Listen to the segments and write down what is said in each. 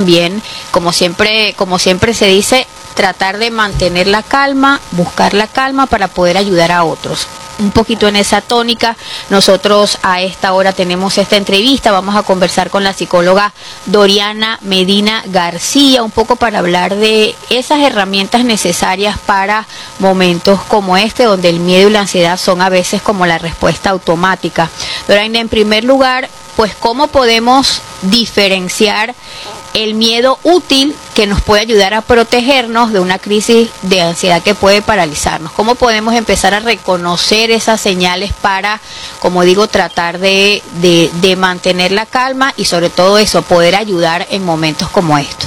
Bien, como siempre se dice, tratar de mantener la calma, buscar la calma para poder ayudar a otros. Un poquito en esa tónica, nosotros a esta hora tenemos esta entrevista, vamos a conversar con la psicóloga Doriana Medina García, un poco para hablar de esas herramientas necesarias para momentos como este, donde el miedo y la ansiedad son a veces como la respuesta automática. Doriana, en primer lugar, pues cómo podemos diferenciar el miedo útil que nos puede ayudar a protegernos de una crisis de ansiedad que puede paralizarnos. ¿Cómo podemos empezar a reconocer esas señales para, como digo, tratar de mantener la calma y sobre todo eso, poder ayudar en momentos como estos?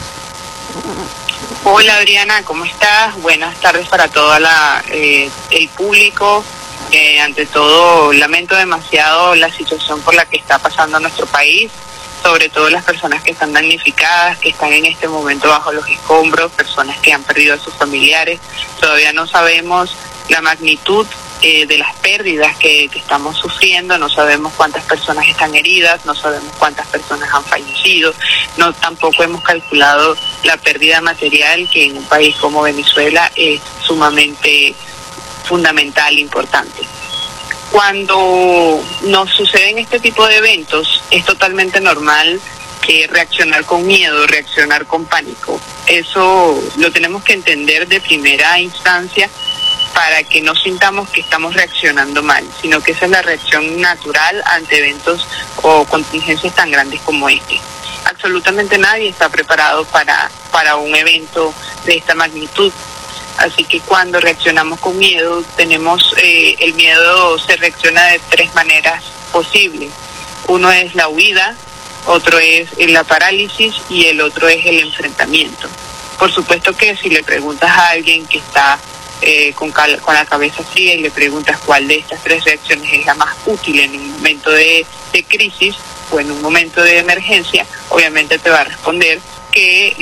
Hola Adriana, ¿cómo estás? Buenas tardes para todo el público. Ante todo, lamento demasiado la situación por la que está pasando nuestro país, sobre todo las personas que están damnificadas, que están en este momento bajo los escombros, personas que han perdido a sus familiares. Todavía no sabemos la magnitud de las pérdidas que estamos sufriendo, no sabemos cuántas personas están heridas, no sabemos cuántas personas han fallecido, tampoco hemos calculado la pérdida material, que en un país como Venezuela es sumamente fundamental, importante. Cuando nos suceden este tipo de eventos, es totalmente normal reaccionar con miedo, reaccionar con pánico. Eso lo tenemos que entender de primera instancia para que no sintamos que estamos reaccionando mal, sino que esa es la reacción natural ante eventos o contingencias tan grandes como este. Absolutamente nadie está preparado para un evento de esta magnitud. Así que cuando reaccionamos con miedo, el miedo se reacciona de tres maneras posibles. Uno es la huida, otro es la parálisis y el otro es el enfrentamiento. Por supuesto que si le preguntas a alguien que está con la cabeza fría y le preguntas cuál de estas tres reacciones es la más útil en un momento de crisis o en un momento de emergencia, obviamente te va a responder que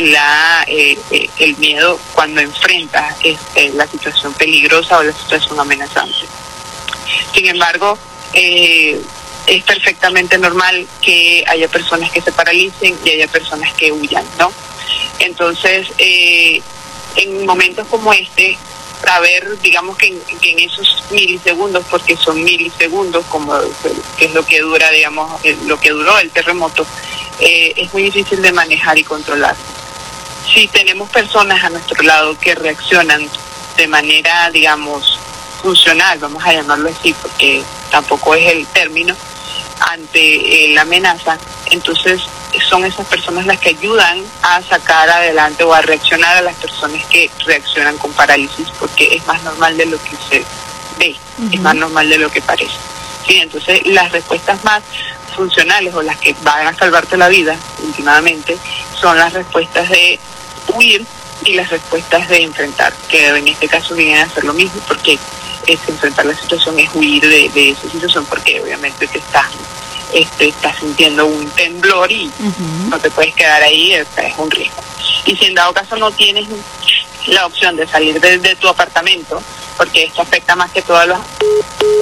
el miedo cuando enfrenta la situación peligrosa o la situación amenazante. Sin embargo, es perfectamente normal que haya personas que se paralicen y haya personas que huyan, ¿no? Entonces, en momentos como este, saber, digamos que en esos milisegundos, porque son milisegundos, que es lo que dura, digamos, lo que duró el terremoto, es muy difícil de manejar y controlar. Si tenemos personas a nuestro lado que reaccionan de manera, digamos, funcional, vamos a llamarlo así, porque tampoco es el término, ante la amenaza, entonces son esas personas las que ayudan a sacar adelante o a reaccionar a las personas que reaccionan con parálisis, porque es más normal de lo que se ve, es más normal de lo que parece. Sí, entonces las respuestas más funcionales o las que van a salvarte la vida últimamente son las respuestas de huir y las respuestas de enfrentar, que en este caso vienen a ser lo mismo, porque enfrentar la situación es huir de esa situación, porque obviamente te estás sintiendo un temblor y no te puedes quedar ahí, es un riesgo. Y si en dado caso no tienes la opción de salir de tu apartamento, porque esto afecta más que todo a los